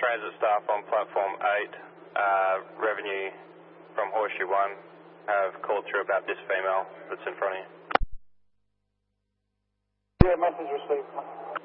transit staff on platform 8, revenue from Horseshoe 1, have called through about this female that's in front of you. Yeah, message received.